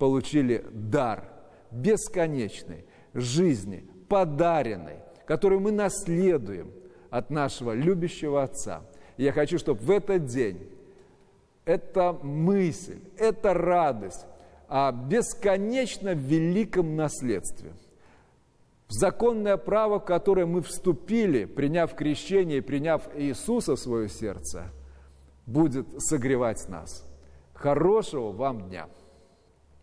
получили дар бесконечной жизни, подаренной, которую мы наследуем от нашего любящего Отца. И я хочу, чтобы в этот день эта мысль, эта радость о бесконечно великом наследстве, в законное право, в которое мы вступили, приняв крещение и приняв Иисуса в свое сердце, будет согревать нас. Хорошего вам дня!